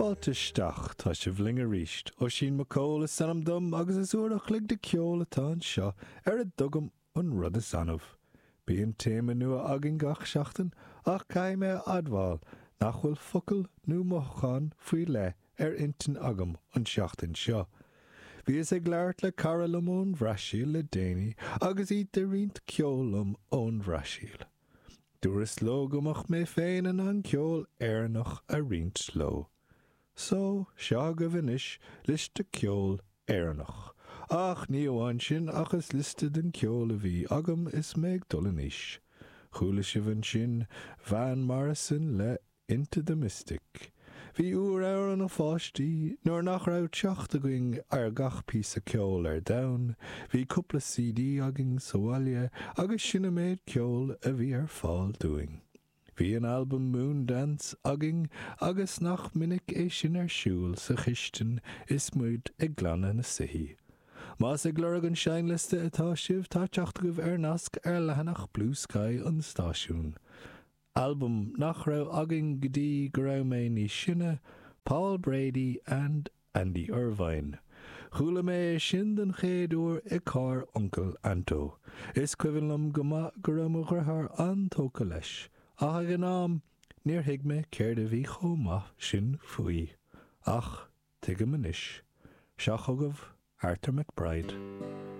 Fáilteisteach tá si bhling a ríist, ó sin macóil is sanam dom agus is úrach lig de ceol atá an seo ar a dugam an rud is anmh. Bíon téime nua agin gach seachtain ach caiime admháil nach bhfuil focail nó mochán faoi le ar intin agam an seachtain seo. Bhí is ag leart le carlam ón bhreisiil le déine agus iad de riont ceolam ón bhreisiil. Dúir is ló gomach mé féin an ceol éarnach a riont sló. So, seo go bhanis list de ceol éarnach. Ach ní óhain sin achas liste den ceol a bhí agam is méid dulaníis. Chúla si bhain sin Van Morrison le Into the Mystic. Bhí úr an a fáistí, nuair nach rah teachta going ar gach pís a ceol ar dain, bhí cúpla CD agin sáile agus sinna méid ceol a bhí ar fáil doing. Bhí an album Moon Dance agin agus nach minic é sin ar siúil sa chiisten is muid ag glanna na sihí. Más ag glorg an seinliste atá sibh tá teachta goibh ar nasc ar lehanach Blue Sky an stáisiún. Album nach rah agin gdí go raibh mé ní sinne, Paul Brady and Andy Irvine. Chúla mé sin den chéadúr I cá Uncle Anto. Is cuivinlam go raibh mo gurthar an tóca leis. Ach ag an am, níor thuig mé céir de bhí chomh sin faoi. Ach, tuige manis. Seach agah Arthur McBride.